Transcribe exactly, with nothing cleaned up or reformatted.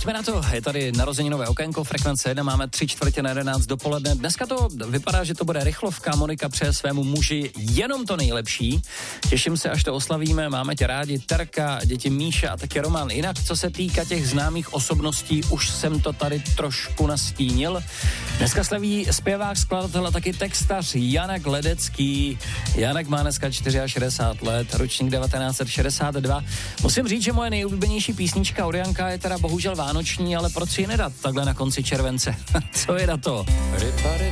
pojďme na to. Je tady narozeninové okénko, frekvence jedna, máme tři čtvrtě na jedenáct dopoledne. Dneska to vypadá, že to bude rychlovka. Monika přeje svému muži jenom to nejlepší. Těším se, až to oslavíme. Máme tě rádi, Terka, děti Míša a taky Roman. Jinak, co se týká těch známých osobností, už jsem to tady trošku nastínil. Dneska slaví zpěvák, skladatel a taky textař Janek Ledecký. Janek má dneska šedesát čtyři let, ročník devatenáct set šedesát dva. Musím říct, že moje nejoblíbenější písnička od Janka je teda bohužel vánoční, ale proč si ji nedat takhle na konci července? Co je na to? Ryba, ryba,